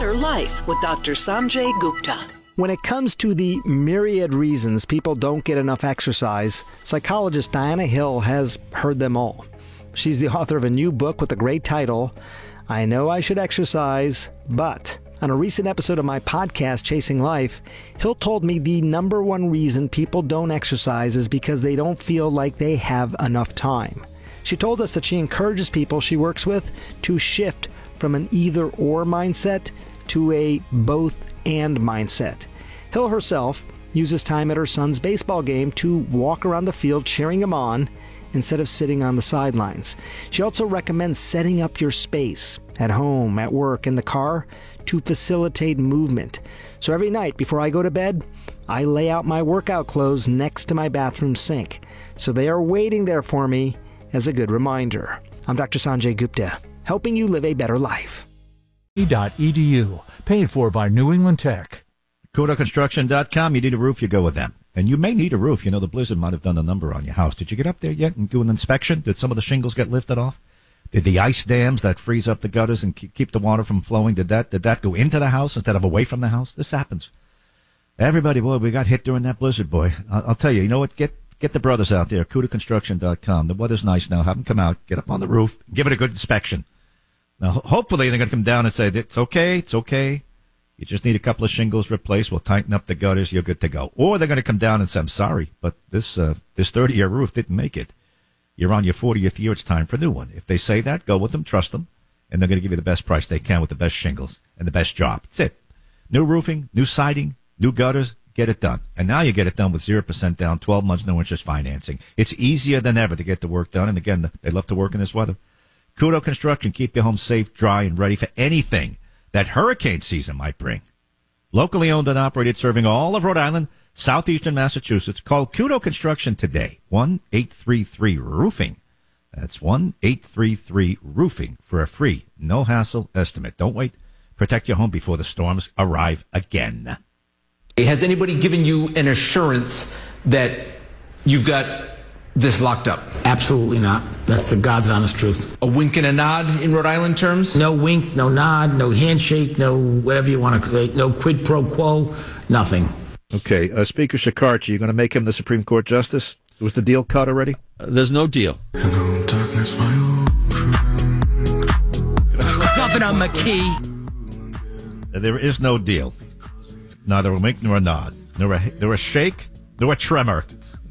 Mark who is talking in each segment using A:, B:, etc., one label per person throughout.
A: better life with Dr. Sanjay Gupta.
B: When it comes to the myriad reasons people don't get enough exercise, psychologist Diana Hill has heard them all. She's the author of a new book with a great title, I Know I Should Exercise, But... On a recent episode of my podcast, Chasing Life, Hill told me the number one reason people don't exercise is because they don't feel like they have enough time. She told us that she encourages people she works with to shift from an either-or mindset to a both-and mindset. Hill herself uses time at her son's baseball game to walk around the field cheering him on instead of sitting on the sidelines. She also recommends setting up your space at home, at work, in the car to facilitate movement. So every night before I go to bed, I lay out my workout clothes next to my bathroom sink. So they are waiting there for me as a good reminder. I'm Dr. Sanjay Gupta, helping you live a better life.
C: .edu, paid for by New England Tech.
D: CodaConstruction.com, you need a roof, you go with them. And you may need a roof. You know, the blizzard might have done a number on your house. Did you get up there yet and do an inspection? Did some of the shingles get lifted off? Did the ice dams that freeze up the gutters and keep the water from flowing, did that go into the house instead of away from the house? This happens. Everybody, boy, we got hit during that blizzard, boy. I'll tell you, you know what? Get the brothers out there, CodaConstruction.com. The weather's nice now. Have them come out, get up on the roof, give it a good inspection. Now, hopefully they're going to come down and say, it's okay. You just need a couple of shingles replaced. We'll tighten up the gutters. You're good to go. Or they're going to come down and say, I'm sorry, but this 30-year roof didn't make it. You're on your 40th year. It's time for a new one. If they say that, go with them, trust them, and they're going to give you the best price they can with the best shingles and the best job. That's it. New roofing, new siding, new gutters, get it done. And now you get it done with 0% down, 12 months, no interest financing. It's easier than ever to get the work done. And again, they love to work in this weather. Kudo Construction, keep your home safe, dry, and ready for anything that hurricane season might bring. Locally owned and operated, serving all of Rhode Island, southeastern Massachusetts. Call Kudo Construction today, 1-833-ROOFING. That's 1-833-ROOFING for a free, no-hassle estimate. Don't wait. Protect your home before the storms arrive again.
E: Has anybody given you an assurance that you've got this locked up?
F: Absolutely not. That's the God's honest truth.
E: A wink and a nod in Rhode Island terms?
F: No wink, no nod, no handshake, no whatever you want to say, no quid pro quo, nothing.
D: Okay, Speaker Shekarchi, you going to make him the Supreme Court Justice? Was the deal cut already?
G: There's no deal.
H: Hello, darkness, my old friend.
F: Governor McKee.
D: There is no deal. Neither a wink nor a nod, nor a shake, nor a tremor.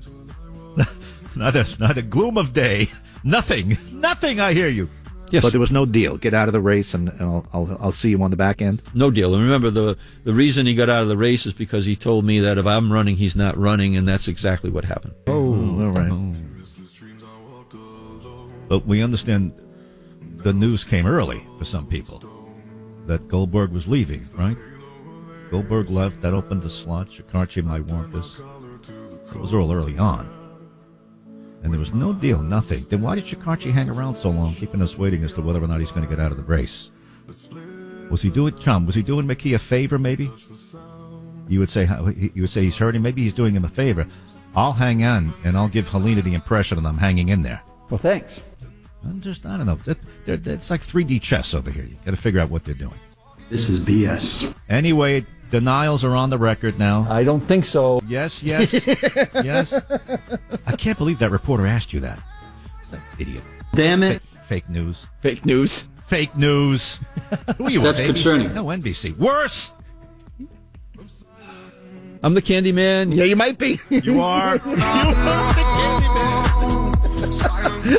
D: Neither gloom of day. Nothing, I hear you.
G: Yes.
D: But there was no deal. Get out of the race, and I'll see you on the back end.
G: No deal. And remember, the reason he got out of the race is because he told me that if I'm running, he's not running, and that's exactly what happened.
D: Oh, all right. But we understand the news came early for some people that Goldberg was leaving, right? Goldberg left. That opened the slot. Shekarchi might want this. It was all early on. And there was no deal, nothing. Then why did Shekarchi hang around so long, keeping us waiting as to whether or not he's going to get out of the race? Was he doing McKee a favor, maybe? You would say he's hurting. Maybe he's doing him a favor. I'll hang on, and I'll give Helena the impression that I'm hanging in there.
G: Well, thanks.
D: I don't know. It's like 3D chess over here. You got to figure out what they're doing.
H: This is BS.
D: Anyway, denials are on the record now.
G: I don't think so.
D: Yes. Yes. I can't believe that reporter asked you that. That idiot.
H: Damn it.
D: Fake news.
G: Fake news.
D: Fake news. Who are you?
H: That's
D: ABC?
H: concerning.
D: No, NBC. Worse.
G: I'm the candy man.
F: Yeah, you might be.
D: You are. You are the candy man.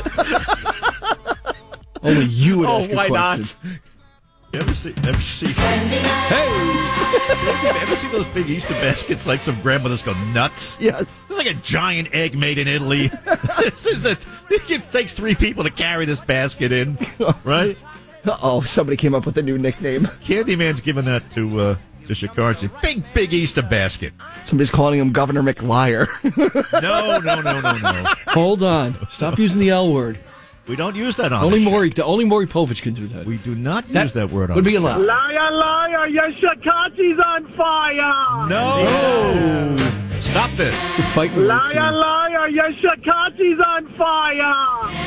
G: Only you would ask a
F: why
G: question.
F: not?
D: You ever see? Hey! Ever see those big Easter baskets like some grandmothers go nuts?
F: Yes.
D: It's like a giant egg made in Italy. It takes 3 people to carry this basket in, right?
F: Oh, somebody came up with a new nickname.
D: Candyman's giving that to Shekarchi. Big Easter basket.
F: Somebody's calling him Governor McLiar.
D: No.
I: Hold on. Stop using the L word.
D: We don't use that on
I: Only
D: the
I: Maury Povich can do that.
D: We do not use that word on
I: would be
D: the
I: allowed.
J: Liar, your Shekarchi's on fire!
D: No!
I: Yeah.
D: Stop this.
I: It's a fight.
J: Liar, your Shekarchi's on fire!